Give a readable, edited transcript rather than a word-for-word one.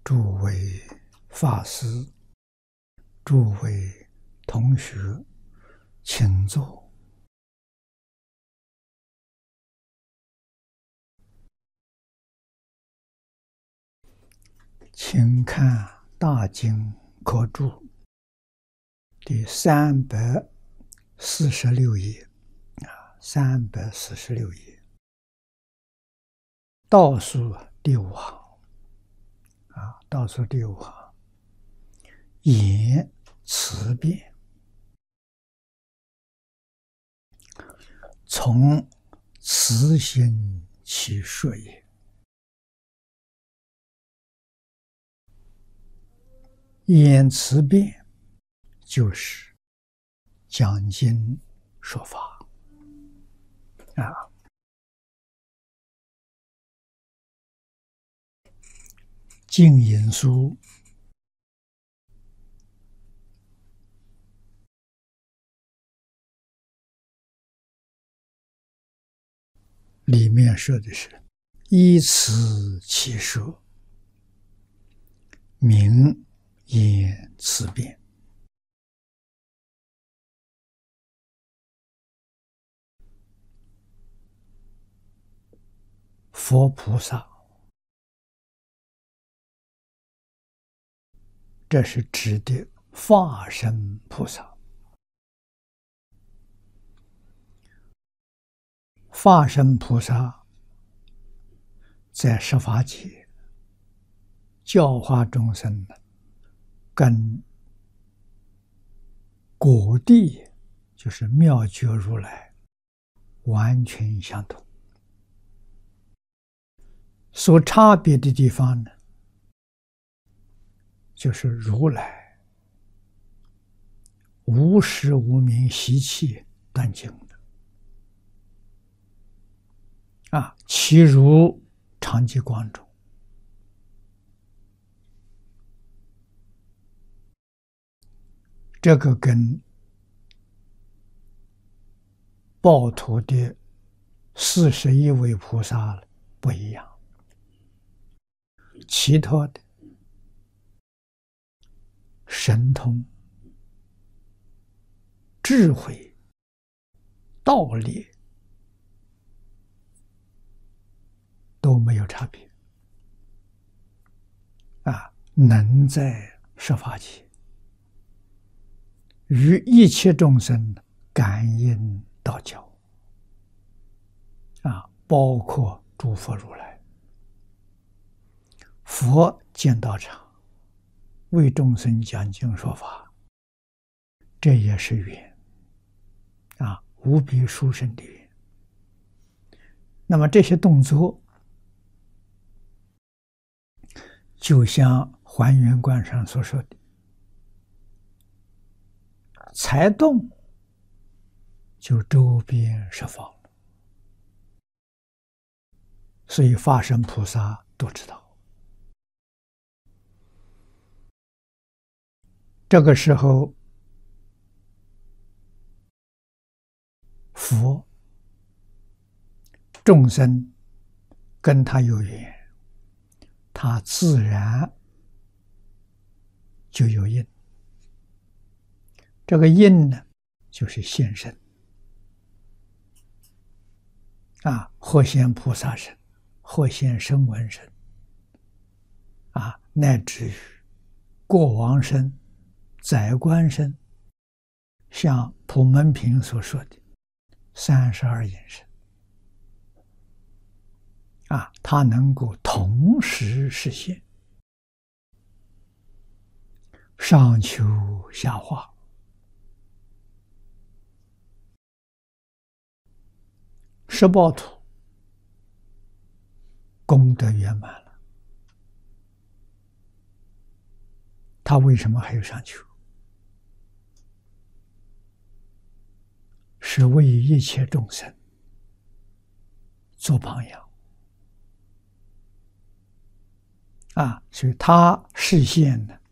诸位法师、诸位同学，请坐。请看《大经科注》第346页，346页，倒数第5行，倒数第5行，言辞辩，从慈心起说也。言辞辩就是讲经说法净隐书里面说的是依此起说，名言辞辩。佛菩萨，这是指的法身菩萨。法身菩萨在十法界教化众生，跟果地就是妙觉如来完全相同。所差别的地方呢，就是如来无时无名习气断尽的其如常寂光中，这个跟报土的41位菩萨不一样。其他的神通、智慧、道理都没有差别能在十法界与一切众生感应道交包括诸佛如来。佛见道场为众生讲经说法，这也是缘无比殊胜的缘。那么这些动作就像还原观上所说的，才动就周边十方了，所以法身菩萨都知道。这个时候佛众生跟他有缘，他自然就有应。这个应呢，就是现身或现菩萨身，或现声闻身乃至于过往身、宰官身，像普门品所说的32应身它能够同时实现，上求下化，十报土功德圆满了，他为什么还有上求？是为一切众生做榜样所以他示现呢，